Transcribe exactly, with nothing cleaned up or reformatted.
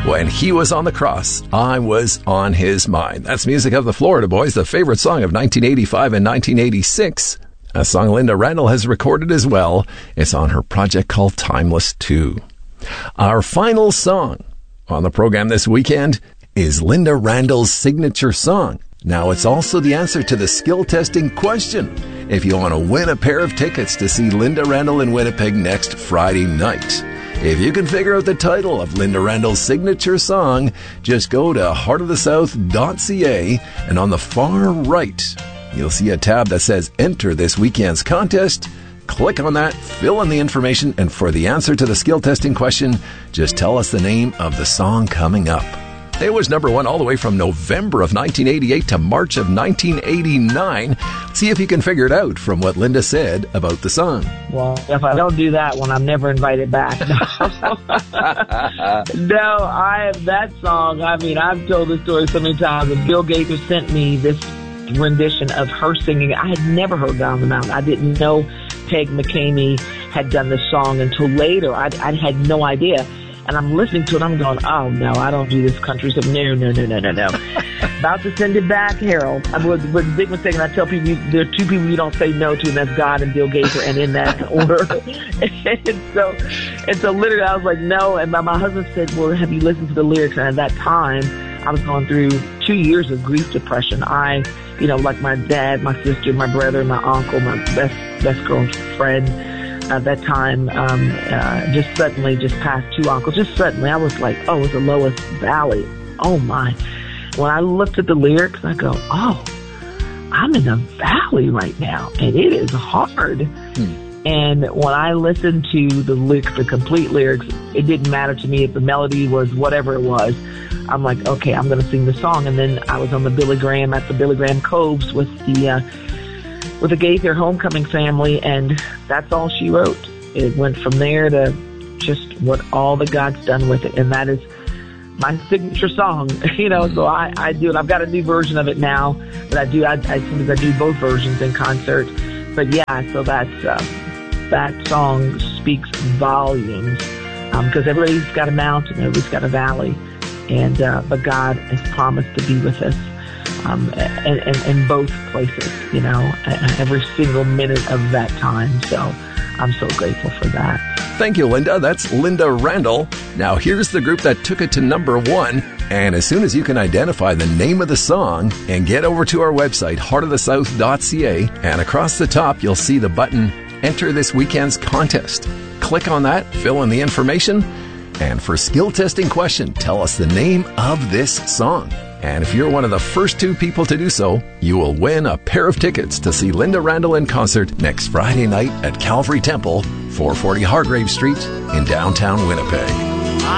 When he was on the cross, I was on his mind. That's music of the Florida Boys, the favorite song of nineteen eighty-five and nineteen eighty-six. A song Linda Randall has recorded as well. It's on her project called Timeless two. Our final song on the program this weekend is Linda Randall's signature song. Now, it's also the answer to the skill testing question. If you want to win a pair of tickets to see Linda Randall in Winnipeg next Friday night. If you can figure out the title of Linda Randall's signature song, just go to heart of the south dot c a, and on the far right, you'll see a tab that says Enter this weekend's contest. Click on that, fill in the information, and for the answer to the skill testing question, just tell us the name of the song coming up. It was number one all the way from November of nineteen eighty-eight to March of nineteen eighty-nine. See if you can figure it out from what Linda said about the song. Well, if I don't do that one, I'm never invited back. No, I that song, I mean, I've told this story so many times, and Bill Gaither sent me this rendition of her singing. I had never heard Down the Mountain. I didn't know Peg McCamey had done this song until later. I, I had no idea. And I'm listening to it, I'm going, oh, no, I don't do this country stuff. No, no, no, no, no, no. About to send it back, Harold. I was, was a big mistake, and I tell people, you, there are two people you don't say no to, and that's God and Bill Gaither, and in that order. and so, and so literally, I was like, no. And my, my husband said, well, have you listened to the lyrics? And at that time, I was going through two years of grief depression. I, you know, like my dad, my sister, my brother, my uncle, my best, best girlfriend, at that time, um, uh, just suddenly just passed two uncles. Just suddenly, I was like, oh, it's the lowest valley. Oh, my. When I looked at the lyrics, I go, oh, I'm in a valley right now, and it is hard. Hmm. And when I listened to the lyrics, the complete lyrics, it didn't matter to me if the melody was whatever it was. I'm like, okay, I'm going to sing the song. And then I was on the Billy Graham, at the Billy Graham Coves with the... Uh, with the Gaither homecoming family, and that's all she wrote. It went from there to just what all that God's done with it, and that is my signature song. you know, so I, I do it. I've got a new version of it now, but I do. I, I sometimes I do both versions in concert. But yeah, so that's uh, that song speaks volumes because um, everybody's got a mountain, everybody's got a valley, and uh, but God has promised to be with us. Um, and, and, and both places, you know, every single minute of that time. So I'm so grateful for that. Thank you, Linda. That's Linda Randall. Now here's the group that took it to number one. And as soon as you can identify the name of the song and get over to our website, heart of the south dot c a, and across the top, you'll see the button, Enter this weekend's contest. Click on that, fill in the information, and for skill testing question, tell us the name of this song. And if you're one of the first two people to do so, you will win a pair of tickets to see Linda Randall in concert next Friday night at Calvary Temple, four forty Hargrave Street in downtown Winnipeg.